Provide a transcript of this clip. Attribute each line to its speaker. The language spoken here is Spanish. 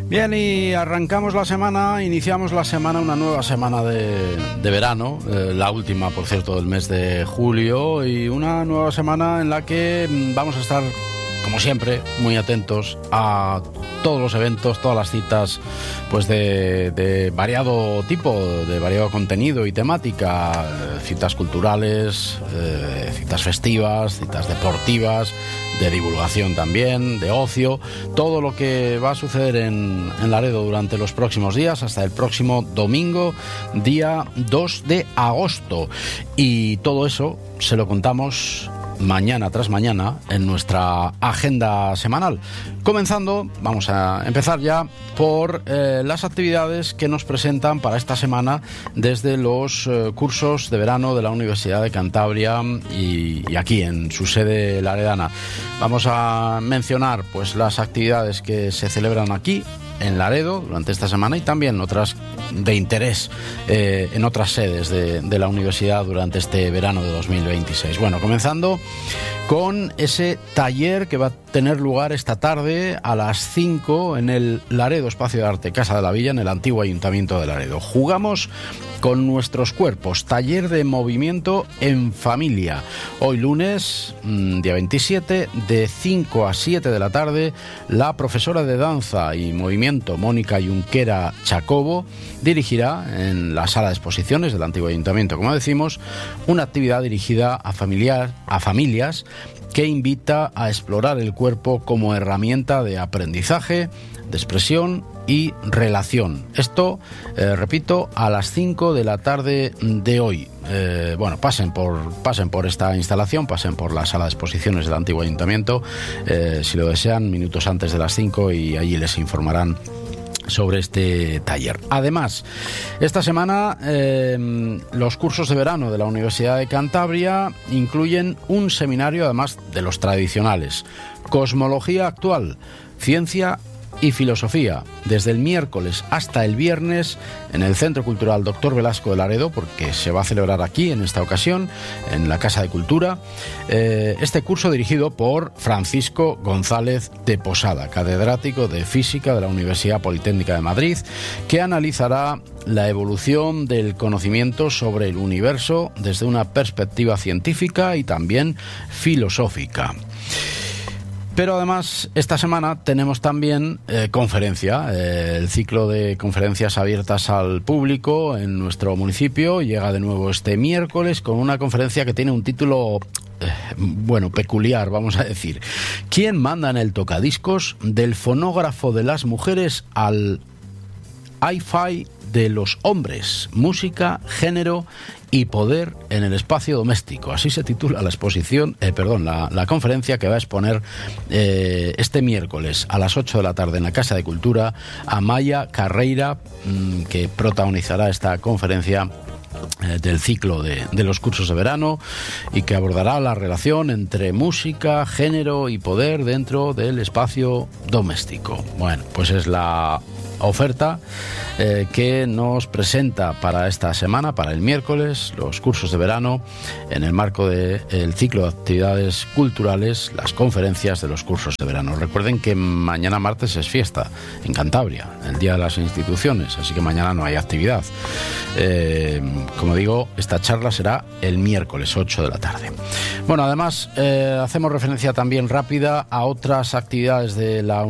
Speaker 1: Bien, y arrancamos la semana, iniciamos la semana, una nueva semana de verano, la última, por cierto, del mes de julio, y una nueva semana en la que vamos a estar, como siempre, muy atentos a todos los eventos, todas las citas, pues de variado tipo, de variado contenido y temática, citas culturales, citas festivas, citas deportivas, de divulgación también, de ocio, todo lo que va a suceder en Laredo durante los próximos días, hasta el próximo domingo, día 2 de agosto. Y todo eso se lo contamos mañana tras mañana en nuestra agenda semanal. Comenzando, vamos a empezar ya por las actividades que nos presentan para esta semana desde los cursos de verano de la Universidad de Cantabria y aquí en su sede laredana. Vamos a mencionar pues las actividades que se celebran aquí en Laredo durante esta semana y también otras de interés en otras sedes de la universidad durante este verano de 2026. Bueno, comenzando con ese taller que va a tener lugar esta tarde a las 5 en el Laredo Espacio de Arte Casa de la Villa, en el antiguo Ayuntamiento de Laredo. Jugamos con nuestros cuerpos, taller de movimiento en familia. Hoy lunes, día 27, de 5 a 7 de la tarde, la profesora de danza y movimiento, Mónica Junquera Chacobo, dirigirá en la sala de exposiciones del antiguo Ayuntamiento, como decimos, una actividad dirigida a familias que invita a explorar el cuerpo como herramienta de aprendizaje, de expresión y relación. Esto, repito, a las 5 de la tarde de hoy. Bueno, pasen por esta instalación, pasen por la sala de exposiciones del antiguo Ayuntamiento, si lo desean, minutos antes de las 5, y allí les informarán sobre este taller. Además, esta semana los cursos de verano de la Universidad de Cantabria incluyen un seminario, además de los tradicionales: Cosmología actual, Ciencia y Filosofía, desde el miércoles hasta el viernes en el Centro Cultural Dr. Velasco de Laredo, porque se va a celebrar aquí en esta ocasión en la Casa de Cultura, este curso dirigido por Francisco González de Posada, catedrático de Física de la Universidad Politécnica de Madrid, que analizará la evolución del conocimiento sobre el universo desde una perspectiva científica y también filosófica. Pero además, esta semana tenemos también conferencia, el ciclo de conferencias abiertas al público en nuestro municipio llega de nuevo este miércoles con una conferencia que tiene un título, peculiar, vamos a decir. ¿Quién manda en el tocadiscos? Del fonógrafo de las mujeres al hi-fi de los hombres, música, género y poder en el espacio doméstico. Así se titula la exposición, la conferencia que va a exponer este miércoles a las 8 de la tarde en la Casa de Cultura Amaya Carreira, que protagonizará esta conferencia del ciclo de los cursos de verano y que abordará la relación entre música, género y poder dentro del espacio doméstico. Bueno, pues es la oferta que nos presenta para esta semana, para el miércoles, los cursos de verano en el marco del ciclo de actividades culturales, las conferencias de los cursos de verano. Recuerden que mañana martes es fiesta en Cantabria, el Día de las Instituciones, así que mañana no hay actividad. Como digo, esta charla será el miércoles 8 de la tarde. Bueno, además hacemos referencia también rápida a otras actividades de la